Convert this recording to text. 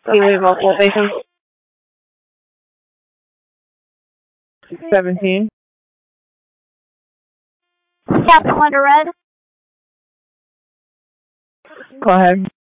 Gateway vocalization. 17. Captain under red. Go ahead.